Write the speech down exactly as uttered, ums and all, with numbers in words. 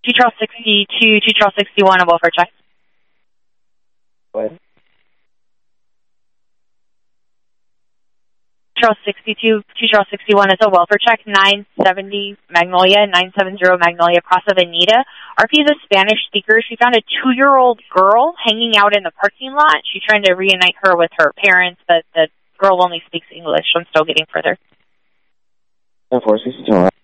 two Charles sixty-two, two Charles sixty-one, a welfare check. What? Charles sixty-two, two Charles sixty-one is a welfare check, nine seventy Magnolia, nine seventy Magnolia, Casa Veneta. R P is a Spanish speaker. She found a two-year-old girl hanging out in the parking lot. She's trying to reunite her with her parents, but the girl only speaks English, so I'm still getting further. ten four sixty-two.